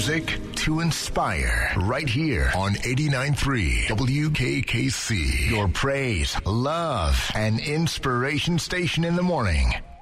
Music to inspire. Right here on 89.3 WKKC. Your praise, love, and inspiration station in the morning.